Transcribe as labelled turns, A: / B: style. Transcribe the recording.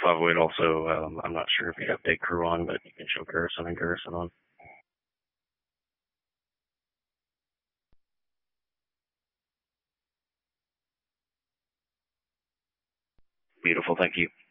A: Favoid also, I'm not sure if you have Big Crew on, but you can show Garrison and Garrison on. Beautiful, thank you.